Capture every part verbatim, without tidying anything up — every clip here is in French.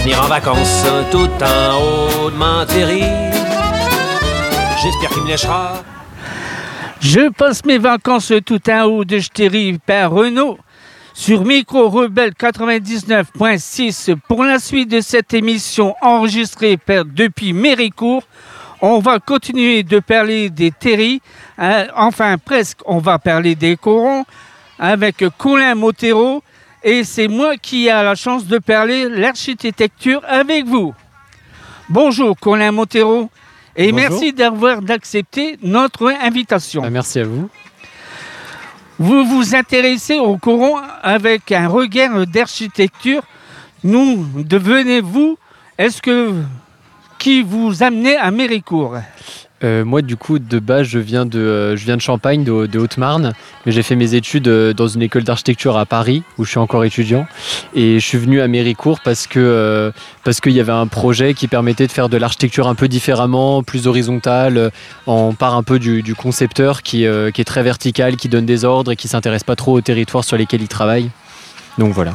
venir en vacances tout en haut de Montéry. J'espère qu'il me lâchera. Je passe mes vacances tout en haut de Jtéry par Renault sur Micro Rebelle quatre-vingt-dix-neuf point six. Pour la suite de cette émission enregistrée par, depuis Méricourt, on va continuer de parler des terris, hein, enfin presque, on va parler des corons avec Colin Montero et c'est moi qui ai la chance de parler l'architecture avec vous. Bonjour Colin Montero. Et bonjour. Merci d'avoir accepté notre invitation. Ah, merci à vous. Vous vous intéressez au coron avec un regard d'architecture. Nous, devenez-vous, est-ce que qui vous amenez à Méricourt ? Euh, moi, du coup, de base, je viens de, euh, je viens de Champagne, de, de Haute-Marne, mais j'ai fait mes études euh, dans une école d'architecture à Paris, où je suis encore étudiant. Et je suis venu à Méricourt parce que euh, parce qu'il y avait un projet qui permettait de faire de l'architecture un peu différemment, plus horizontale. Euh, on part un peu du, du concepteur qui, euh, qui est très vertical, qui donne des ordres et qui s'intéresse pas trop aux territoires sur lesquels il travaille. Donc voilà.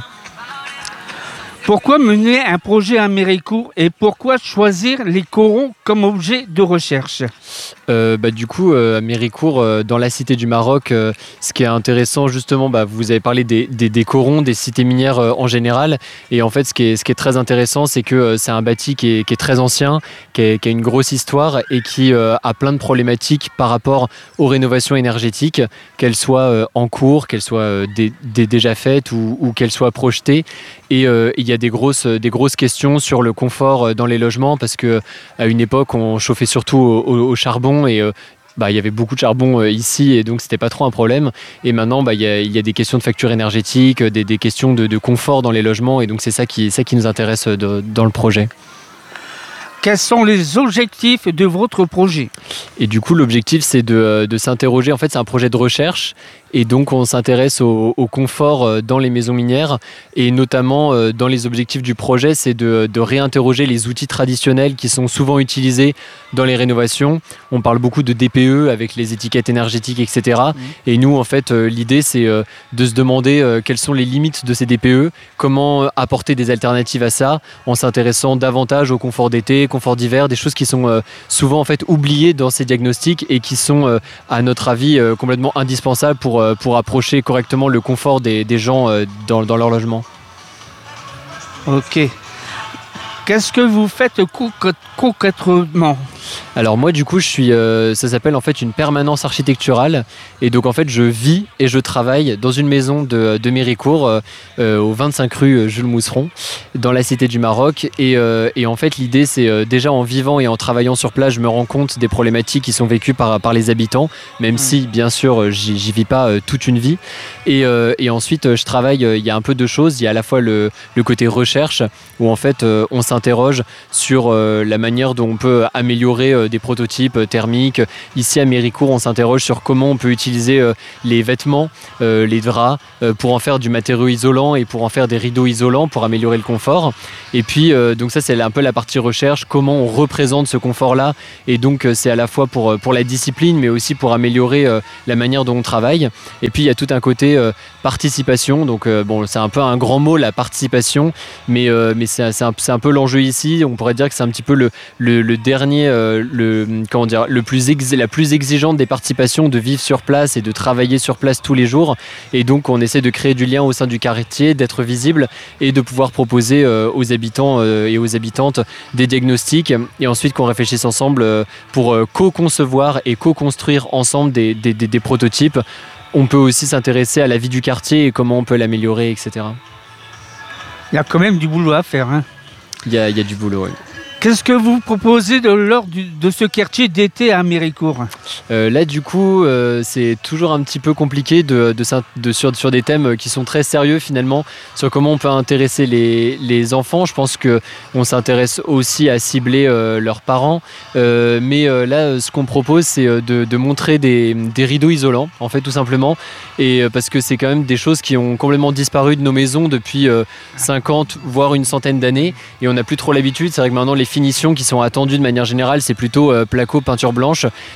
Pourquoi mener un projet à Méricourt et pourquoi choisir les corons comme objet de recherche ? euh, bah, Du coup, euh, à Méricourt, euh, dans la Cité du Maroc, euh, ce qui est intéressant, justement, bah, vous avez parlé des, des, des corons, des cités minières euh, en général. Et en fait, ce qui est, ce qui est très intéressant, c'est que euh, c'est un bâti qui est, qui est très ancien, qui, est, qui a une grosse histoire et qui euh, a plein de problématiques par rapport aux rénovations énergétiques, qu'elles soient euh, en cours, qu'elles soient euh, des, des déjà faites ou, ou qu'elles soient projetées. Et euh, il y a des grosses, des grosses questions sur le confort dans les logements parce qu'à une époque, on chauffait surtout au, au, au charbon et euh, bah, il y avait beaucoup de charbon euh, ici et donc c'était pas trop un problème. Et maintenant, bah, il y a, il y a des questions de facture énergétique, des, des questions de, de confort dans les logements et donc c'est ça qui, ça qui nous intéresse de, dans le projet. Quels sont les objectifs de votre projet ? Et du coup, l'objectif, c'est de, de s'interroger. En fait, c'est un projet de recherche. Et donc, on s'intéresse au, au confort dans les maisons minières. Et notamment, dans les objectifs du projet, c'est de, de réinterroger les outils traditionnels qui sont souvent utilisés dans les rénovations. On parle beaucoup de D P E avec les étiquettes énergétiques, et cetera. Mmh. Et nous, en fait, l'idée, c'est de se demander quelles sont les limites de ces D P E, comment apporter des alternatives à ça, en s'intéressant davantage au confort d'été, confort d'hiver, des choses qui sont souvent en fait oubliées dans ces diagnostics et qui sont, à notre avis, complètement indispensables pour pour approcher correctement le confort des, des gens dans, dans leur logement. Ok. Qu'est-ce que vous faites concrètement ? Alors moi du coup je suis, euh, ça s'appelle en fait une permanence architecturale et donc en fait je vis et je travaille dans une maison de, de Méricourt euh, euh, au vingt-cinq rue Jules Mousseron dans la Cité du Maroc et, euh, et en fait l'idée c'est euh, déjà en vivant et en travaillant sur place je me rends compte des problématiques qui sont vécues par, par les habitants même mmh. si bien sûr j'y, j'y vis pas euh, toute une vie et, euh, et ensuite euh, je travaille, euh, il y a un peu de choses, il y a à la fois le, le côté recherche où en fait euh, on s'interroge sur euh, la manière dont on peut améliorer des prototypes thermiques. Ici à Méricourt, on s'interroge sur comment on peut utiliser les vêtements, les draps, pour en faire du matériau isolant et pour en faire des rideaux isolants pour améliorer le confort. Et puis, donc ça, c'est un peu la partie recherche, comment on représente ce confort-là. Et donc, c'est à la fois pour, pour la discipline, mais aussi pour améliorer la manière dont on travaille. Et puis, il y a tout un côté participation. Donc, bon, c'est un peu un grand mot, la participation, mais, mais c'est, c'est, un, c'est un peu l'enjeu ici. On pourrait dire que c'est un petit peu le, le, le dernier Le, comment dire, le plus ex, la plus exigeante des participations de vivre sur place et de travailler sur place tous les jours et donc on essaie de créer du lien au sein du quartier, d'être visible et de pouvoir proposer euh, aux habitants euh, et aux habitantes des diagnostics et ensuite qu'on réfléchisse ensemble euh, pour euh, co-concevoir et co-construire ensemble des, des, des, des prototypes. On peut aussi s'intéresser à la vie du quartier et comment on peut l'améliorer, et cetera. Il y a quand même du boulot à faire, hein. Il y a, il y a du boulot, oui. Qu'est-ce que vous proposez de, lors du, de ce quartier d'été à Méricourt ? euh, Là, du coup, euh, c'est toujours un petit peu compliqué de, de, de, sur, sur des thèmes qui sont très sérieux finalement, sur comment on peut intéresser les, les enfants. Je pense qu'on s'intéresse aussi à cibler euh, leurs parents. Euh, mais euh, là, ce qu'on propose, c'est de, de montrer des, des rideaux isolants, en fait, tout simplement. Et euh, parce que c'est quand même des choses qui ont complètement disparu de nos maisons depuis euh, cinquante, voire une centaine d'années. Et on n'a plus trop l'habitude. C'est vrai que maintenant, les finitions qui sont attendues de manière générale, c'est plutôt euh, placo, peinture blanche. Et donc, l'idée,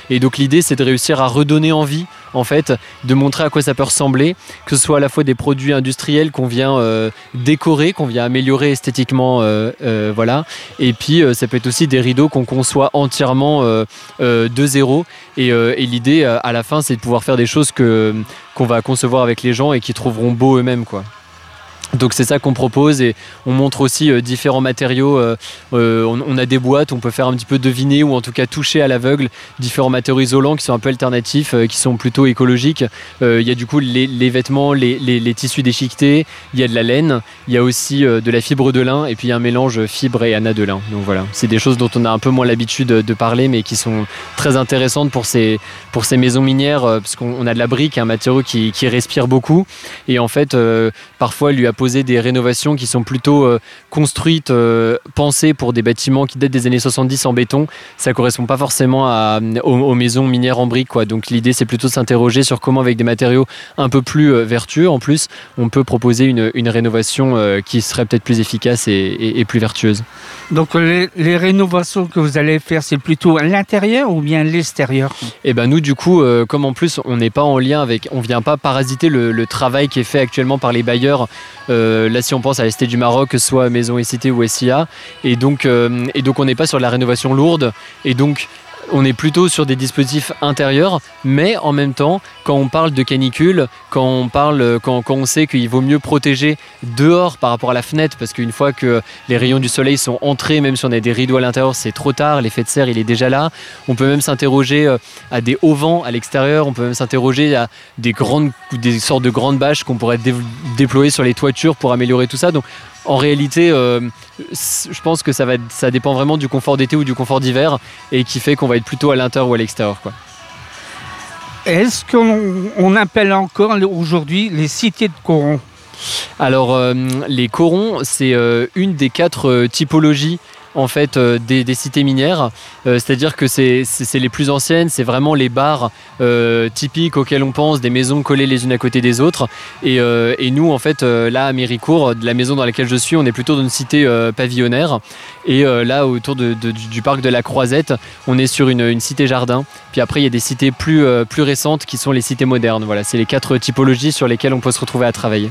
l'idée, c'est de réussir à redonner envie, en fait, de montrer à quoi ça peut ressembler, que ce soit à la fois des produits industriels qu'on vient euh, décorer, qu'on vient améliorer esthétiquement, euh, euh, voilà. Et puis, euh, ça peut être aussi des rideaux qu'on conçoit entièrement euh, euh, de zéro. Et, euh, et l'idée, euh, à la fin, c'est de pouvoir faire des choses que, qu'on va concevoir avec les gens et qui trouveront beau eux-mêmes, quoi. Donc c'est ça qu'on propose et on montre aussi euh, différents matériaux. Euh, euh, on, on a des boîtes, on peut faire un petit peu deviner ou en tout cas toucher à l'aveugle différents matériaux isolants qui sont un peu alternatifs, euh, qui sont plutôt écologiques. Euh, il y a du coup les, les vêtements, les, les, les tissus déchiquetés, il y a de la laine, il y a aussi euh, de la fibre de lin et puis il y a un mélange fibre et anna de lin. Donc voilà, c'est des choses dont on a un peu moins l'habitude de parler mais qui sont très intéressantes pour ces, pour ces maisons minières euh, parce qu'on a de la brique, un matériau qui, qui respire beaucoup et en fait euh, parfois lui a posé des rénovations qui sont plutôt euh, construites, euh, pensées pour des bâtiments qui datent des années soixante-dix en béton. Ça ne correspond pas forcément à, aux, aux maisons minières en briques, quoi. Donc l'idée, c'est plutôt de s'interroger sur comment, avec des matériaux un peu plus euh, vertueux, en plus, on peut proposer une, une rénovation euh, qui serait peut-être plus efficace et, et, et plus vertueuse. Donc les, les rénovations que vous allez faire, c'est plutôt à l'intérieur ou bien à l'extérieur ? Et ben nous, du coup, euh, comme en plus, on n'est pas en lien avec, on ne vient pas parasiter le, le travail qui est fait actuellement par les bailleurs. Euh, là, si on pense à la Cité du Maroc, que ce soit Maison et Cité ou S I A, et donc, euh, et donc on n'est pas sur de la rénovation lourde, et donc on est plutôt sur des dispositifs intérieurs, mais en même temps, quand on parle de canicule, quand on, parle, quand, quand on sait qu'il vaut mieux protéger dehors par rapport à la fenêtre, parce qu'une fois que les rayons du soleil sont entrés, même si on a des rideaux à l'intérieur, c'est trop tard, l'effet de serre il est déjà là. On peut même s'interroger à des auvents à l'extérieur, on peut même s'interroger à des, grandes, des sortes de grandes bâches qu'on pourrait dé- déployer sur les toitures pour améliorer tout ça. Donc, en réalité, euh, je pense que ça, va, ça dépend vraiment du confort d'été ou du confort d'hiver et qui fait qu'on va être plutôt à l'intérieur ou à l'extérieur, quoi. Est-ce qu'on on appelle encore aujourd'hui les cités de corons ? Alors, euh, les corons, c'est euh, une des quatre euh, typologies en fait euh, des, des cités minières, euh, c'est-à-dire que c'est, c'est, c'est les plus anciennes, c'est vraiment les bars euh, typiques auxquels on pense, des maisons collées les unes à côté des autres. Et, euh, et nous, en fait, euh, là à Méricourt, de la maison dans laquelle je suis, on est plutôt dans une cité euh, pavillonnaire. Et euh, là, autour de, de, du parc de la Croisette, on est sur une, une cité jardin. Puis après, il y a des cités plus, euh, plus récentes qui sont les cités modernes. Voilà, c'est les quatre typologies sur lesquelles on peut se retrouver à travailler.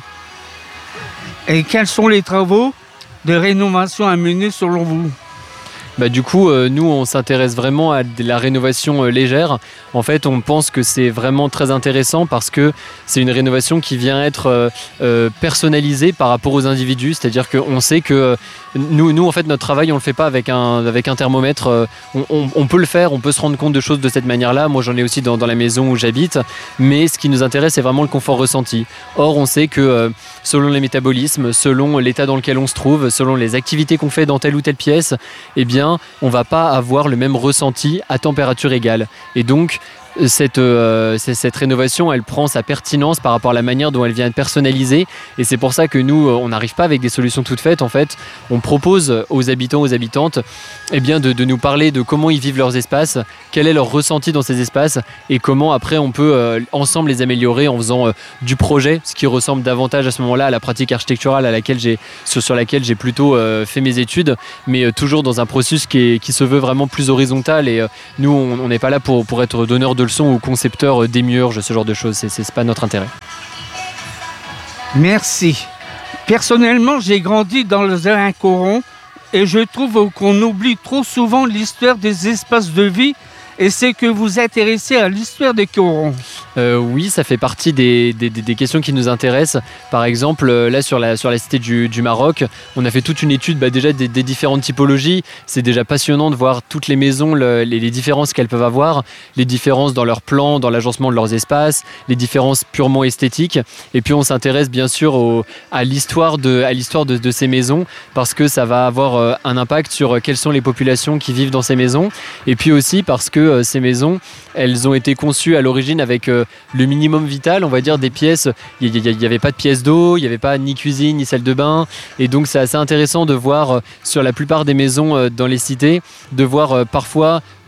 Et quels sont les travaux de rénovation à mener selon vous ? Bah, du coup, euh, nous, on s'intéresse vraiment à de la rénovation euh, légère. En fait, on pense que c'est vraiment très intéressant parce que c'est une rénovation qui vient être euh, euh, personnalisée par rapport aux individus. C'est-à-dire qu'on sait que euh, nous, nous, en fait, notre travail, on ne le fait pas avec un, avec un thermomètre. Euh, on, on, on peut le faire, on peut se rendre compte de choses de cette manière-là. Moi, j'en ai aussi dans, dans la maison où j'habite. Mais ce qui nous intéresse, c'est vraiment le confort ressenti. Or, on sait que euh, selon les métabolismes, selon l'état dans lequel on se trouve, selon les activités qu'on fait dans telle ou telle pièce, eh bien, on ne va pas avoir le même ressenti à température égale. Et donc, cette, euh, cette rénovation, elle prend sa pertinence par rapport à la manière dont elle vient être personnalisée. Et c'est pour ça que nous, on n'arrive pas avec des solutions toutes faites. En fait, on propose aux habitants, aux habitantes, eh bien de, de nous parler de comment ils vivent leurs espaces, quel est leur ressenti dans ces espaces et comment après on peut euh, ensemble les améliorer en faisant euh, du projet, ce qui ressemble davantage à ce moment-là à la pratique architecturale à laquelle j'ai, sur, sur laquelle j'ai plutôt euh, fait mes études, mais euh, toujours dans un processus qui, est, qui se veut vraiment plus horizontal. Et euh, nous, on n'est pas là pour, pour être donneur de leçons ou concepteur démiurge, ce genre de choses, c'est, c'est pas notre intérêt. Merci. Personnellement, j'ai grandi dans le Zérin Coron et je trouve qu'on oublie trop souvent l'histoire des espaces de vie et c'est que vous intéressez à l'histoire des corons. Euh, oui, ça fait partie des, des, des questions qui nous intéressent. Par exemple, là sur la, sur la cité du, du Maroc, on a fait toute une étude bah, déjà des, des différentes typologies. C'est déjà passionnant de voir toutes les maisons, le, les, les différences qu'elles peuvent avoir, les différences dans leur plan, dans l'agencement de leurs espaces, les différences purement esthétiques. Et puis on s'intéresse bien sûr au, à l'histoire, de, à l'histoire de, de ces maisons parce que ça va avoir euh, un impact sur quelles sont les populations qui vivent dans ces maisons. Et puis aussi parce que euh, ces maisons, elles ont été conçues à l'origine avec euh, le minimum vital, on va dire des pièces. Il n'y avait pas de pièces d'eau, il n'y avait pas ni cuisine, ni salle de bain. Et donc c'est assez intéressant de voir euh, sur la plupart des maisons euh, dans les cités, de voir euh, parfois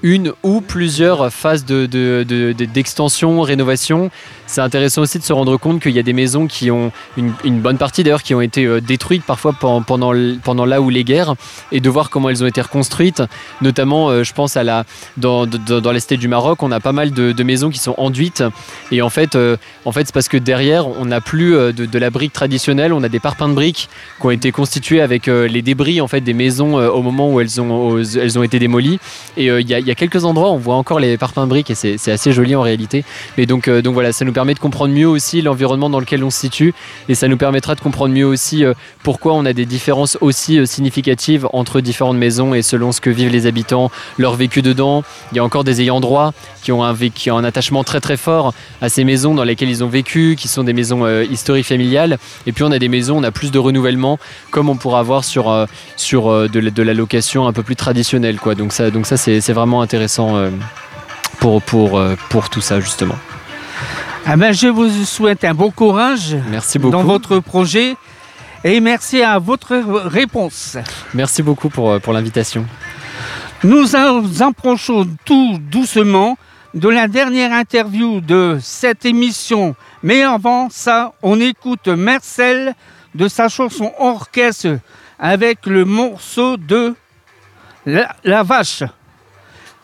une ou plusieurs phases de, de, de, de, d'extension, rénovation. C'est intéressant aussi de se rendre compte qu'il y a des maisons qui ont, une, une bonne partie d'ailleurs, qui ont été euh, détruites parfois pendant, pendant, pendant là ou les guerres, et de voir comment elles ont été reconstruites. Notamment, euh, je pense, à la, dans, dans, dans l'Est du Maroc, on a pas mal de, de maisons qui sont enduites. Et en fait, euh, en fait c'est parce que derrière, on n'a plus de, de la brique traditionnelle, on a des parpaings de briques qui ont été constitués avec euh, les débris en fait, des maisons euh, au moment où elles ont, où elles ont été démolies. Et il euh, y, y a quelques endroits où on voit encore les parpaings de briques, et c'est, c'est assez joli en réalité. Mais donc, euh, donc voilà, ça nous permet de comprendre mieux aussi l'environnement dans lequel on se situe, et ça nous permettra de comprendre mieux aussi euh, pourquoi on a des différences aussi euh, significatives entre différentes maisons et selon ce que vivent les habitants, leur vécu dedans. Il y a encore des ayants droit qui ont un, vécu, qui ont un attachement très très fort à ces maisons dans lesquelles ils ont vécu, qui sont des maisons euh, historiques familiales. Et puis on a des maisons, on a plus de renouvellement, comme on pourra avoir sur, euh, sur euh, de, de la location un peu plus traditionnelle, quoi. Donc ça, donc ça c'est, c'est vraiment intéressant euh, pour, pour, euh, pour tout ça justement. Ah ben, je vous souhaite un bon courage. Merci beaucoup. Dans votre projet, et merci à votre réponse. Merci beaucoup pour, pour l'invitation. Nous nous approchons tout doucement de la dernière interview de cette émission. Mais avant ça, on écoute Marcel de sa chanson orchestre avec le morceau de La, la vache.